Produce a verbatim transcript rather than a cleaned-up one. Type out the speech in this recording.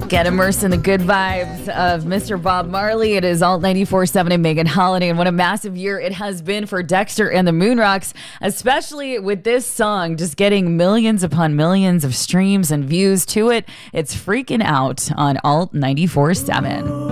Get immersed in the good vibes of Mister Bob Marley. It is Alt ninety-four point seven and Megan Holiday, and what a massive year it has been for Dexter and the Moonrocks, especially with this song just getting millions upon millions of streams and views to it. It's freaking out on Alt ninety-four point seven.